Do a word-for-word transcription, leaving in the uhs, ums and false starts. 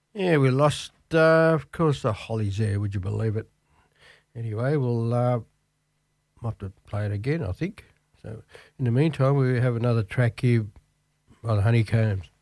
Yeah, we lost, uh, of course, the Hollies there, would you believe it? Anyway, we'll uh, have to play it again, I think. So in the meantime, we have another track here by the Honeycombs.